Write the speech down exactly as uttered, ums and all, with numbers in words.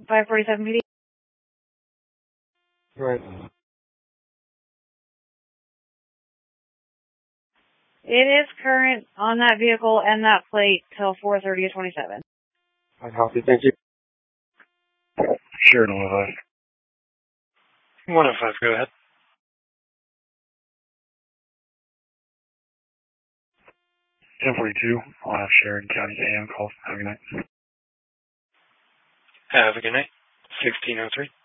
five forty-seven P D. Right. It is current on that vehicle and that plate till four thirty of twenty-seven. I copy, thank you. Sheridan one oh five. one oh five, go ahead. ten forty-two, I'll have Sheridan County A M call. Have a good night. Have a good night. sixteen oh three.